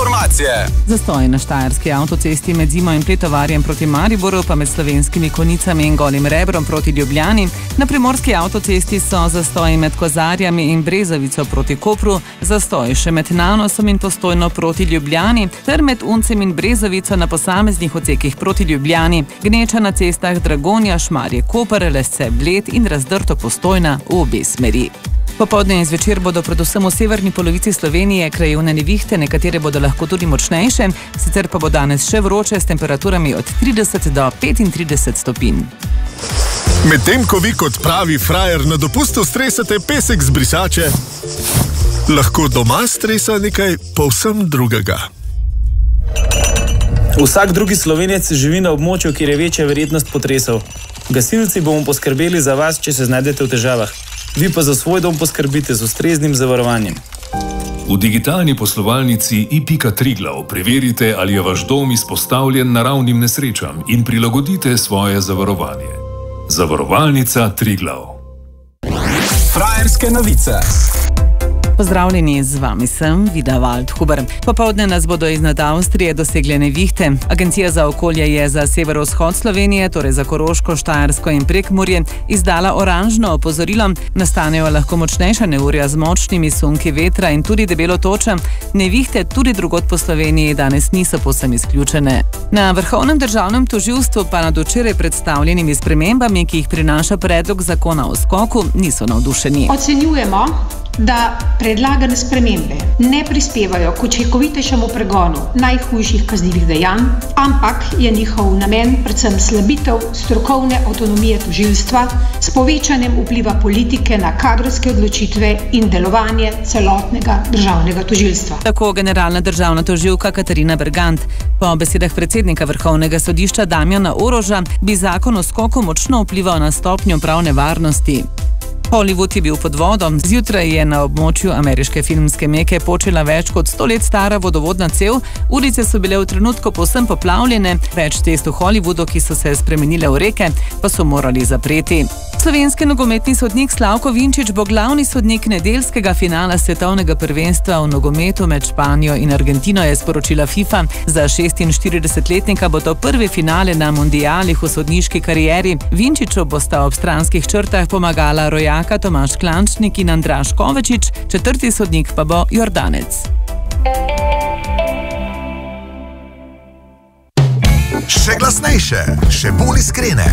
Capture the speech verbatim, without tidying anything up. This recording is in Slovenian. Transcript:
informacije. Zastoj na štajerski avtocesti med Zimo in Pletovarjem proti Mariboru, pa med Slovenskimi Konjicami in Golim Rebrom proti Ljubljani. Na primorski avtocesti so zastoji med Kozarjami in Brezovico proti Kopru, zastoj še med Nanosom in Postojno proti Ljubljani, ter med Uncem in Brezovico na posameznih odsekih proti Ljubljani. Gneča na cestah Dragonja, Šmarje, Koper, Lesce, Bled in Razdrto, Postojna v obe smeri. Popoldne in zvečer bodo predvsem v severni polovici Slovenije krajevne nevihte, nekatere bodo lahko tudi močnejše, sicer pa bo danes še vroče s temperaturami od trideset do petintrideset stopinj. Medtem ko vi kot pravi frajer na dopustu stresate pesek z brisače, lahko doma stresa nekaj povsem drugega. Vsak drugi Slovenec živi na območju, kjer je večja verjetnost potresov. Gasilci bomo poskrbeli za vas, če se znajdete v težavah. Vi pa za svoj dom poskrbite z ustreznim zavarovanjem. V digitalni poslovalnici i pika Triglav preverite, ali je vaš dom izpostavljen naravnim nesrečam in prilagodite svoje zavarovanje. Zavarovalnica Triglav. Frajerske novice. Pozdravljeni, z vami sem Vida Waldhuber. Popoldne nas bodo iznad Avstrije dosegle nevihte. Agencija za okolje je za severovzhod Slovenije, torej za Koroško, Štajersko in Prekmurje, izdala oranžno opozorilo. Nastanejo lahko močnejša neurja z močnimi sunki vetra in tudi debelo toča. Nevihte tudi drugod po Sloveniji danes niso povsem izključene. Na Vrhovnem državnem tožilstvu pa nad včeraj predstavljenimi spremembami, ki jih prinaša predlog zakona o skoku, niso navdušeni. Ocenjujemo, da predlagane spremembe ne prispevajo k učinkovitejšemu pregonu najhujših kaznivih dejanj, ampak je njihov namen predvsem slabitev strokovne avtonomije tožilstva s povečanjem vpliva politike na kadrovske odločitve in delovanje celotnega državnega tožilstva. Tako generalna državna tožilka Katarina Bergant. Po besedah predsednika Vrhovnega sodišča Damjana Oroža bi zakon o skoku močno vplival na stopnjo pravne varnosti. Hollywood je bil pod vodom. Zjutraj je na območju ameriške filmske Meke počela več kot sto let stara vodovodna cev. Ulice so bile v trenutku povsem poplavljene. Več cest v Hollywoodu, ki so se spremenile v reke, pa so morali zapreti. Slovenski nogometni sodnik Slavko Vinčič bo glavni sodnik nedeljskega finala svetovnega prvenstva v nogometu med Španijo in Argentino, je sporočila FIFA. Za šestinštiridesetletnika bo to prvi finale na mundialih v sodniški karieri. Vinčiču bosta ob stranskih črtah pomagala rojaka Tomaž Klančnik in Andraž Kovačič, četrti sodnik pa bo Jordanec. Še glasnejše, še bolj iskrene,